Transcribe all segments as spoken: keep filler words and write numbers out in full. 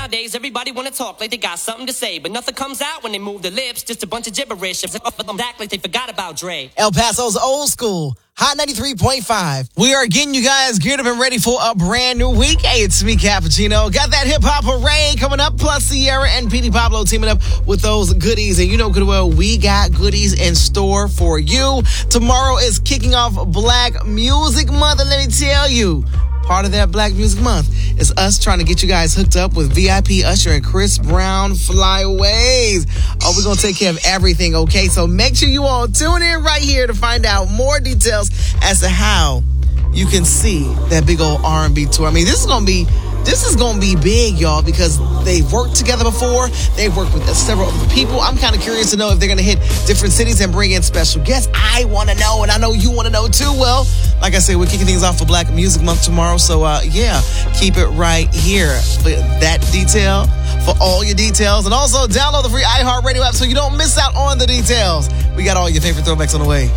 Nowadays, everybody wanna talk like they got something to say, but nothing comes out when they move their lips, just a bunch of gibberish. Act like they forgot about Dre. El Paso's old school. Hot ninety-three point five. We are getting you guys geared up and ready for a brand new week. Hey, it's me, Cappuccino. Got that hip-hop parade coming up, plus Sierra and P D Pablo teaming up with those goodies. And you know good well, we got goodies in store for you. Tomorrow is kicking off Black Music Month, and let me tell you, part of that Black Music Month is us trying to get you guys hooked up with V I P Usher and Chris Brown Flyways. Oh, we're going to take care of everything, okay? So make sure you all tune in right here to find out more details as to how you can see that big old R and B tour. I mean, this is going to be This is going to be big, y'all, because they've worked together before. They've worked with several other people. I'm kind of curious to know if they're going to hit different cities and bring in special guests. I want to know, and I know you want to know too. Well, like I said, we're kicking things off for Black Music Month tomorrow. So, uh, yeah, keep it right here for that detail, for all your details. And also download the free iHeartRadio app so you don't miss out on the details. We got all your favorite throwbacks on the way.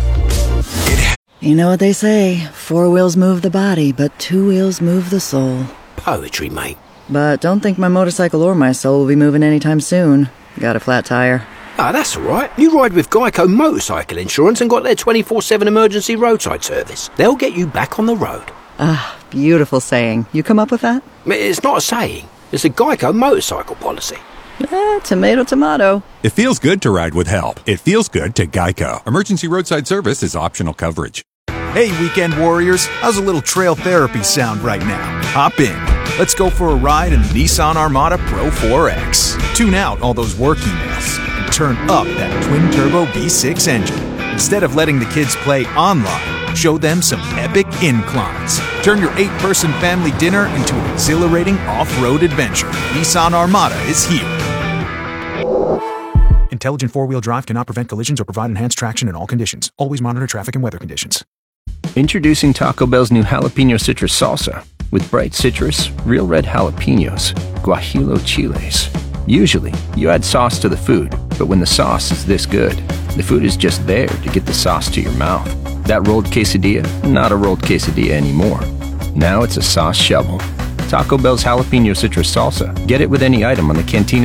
You know what they say, four wheels move the body, but two wheels move the soul. Poetry, mate. But don't think my motorcycle or my soul will be moving anytime soon. Got a flat tire. Ah, that's all right. You ride with Geico Motorcycle Insurance and got their twenty-four seven emergency roadside service. They'll get you back on the road. Ah, beautiful saying. You come up with that? It's not a saying. It's a Geico motorcycle policy. Eh, tomato, tomato. It feels good to ride with help. It feels good to Geico. Emergency roadside service is optional coverage. Hey, weekend warriors, how's a little trail therapy sound right now? Hop in. Let's go for a ride in the Nissan Armada Pro four X. Tune out all those work emails and turn up that twin-turbo V six engine. Instead of letting the kids play online, show them some epic inclines. Turn your eight-person family dinner into an exhilarating off-road adventure. Nissan Armada is here. Intelligent four-wheel drive cannot prevent collisions or provide enhanced traction in all conditions. Always monitor traffic and weather conditions. Introducing Taco Bell's new Jalapeno Citrus Salsa. With bright citrus, real red jalapenos, guajillo chiles. Usually, you add sauce to the food, but when the sauce is this good, the food is just there to get the sauce to your mouth. That rolled quesadilla, not a rolled quesadilla anymore. Now it's a sauce shovel. Taco Bell's Jalapeno Citrus Salsa. Get it with any item on the Cantina